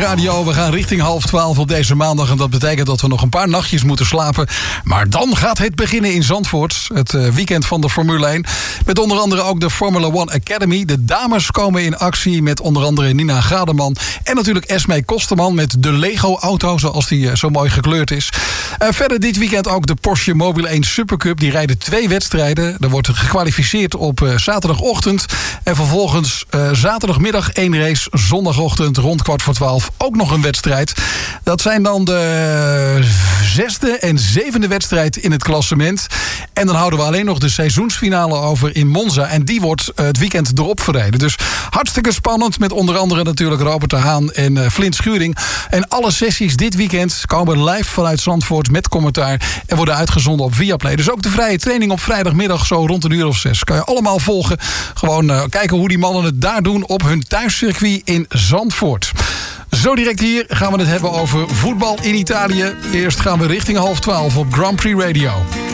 Radio. We gaan richting 11:30 op deze maandag. En dat betekent dat we nog een paar nachtjes moeten slapen. Maar dan gaat het beginnen in Zandvoort. Het weekend van de Formule 1. Met onder andere ook de Formula One Academy. De dames komen in actie met onder andere Nina Gademan. En natuurlijk Esmee Kosterman met de Lego-auto, zoals die zo mooi gekleurd is. Verder dit weekend ook de Porsche Mobile 1 Supercup. Die rijden 2 wedstrijden. Er wordt gekwalificeerd op zaterdagochtend. En vervolgens zaterdagmiddag 1 race. Zondagochtend rond 11:15 ook nog een wedstrijd. Dat zijn dan de 6e en 7e wedstrijd in het klassement. En dan houden we alleen nog de seizoensfinale over in Monza. En die wordt het weekend erop verreden. Dus hartstikke spannend. Met onder andere natuurlijk Robert de Haan en Flint Schuring. En alle sessies dit weekend komen live vanuit Zandvoort met commentaar. En worden uitgezonden op Viaplay. Dus ook de vrije training op vrijdagmiddag zo rond 6:00. Kan je allemaal volgen. Gewoon kijken hoe die mannen het daar doen op hun thuiscircuit in Zandvoort. Zo direct hier gaan we het hebben over voetbal in Italië. Eerst gaan we richting 11:30 op Grand Prix Radio.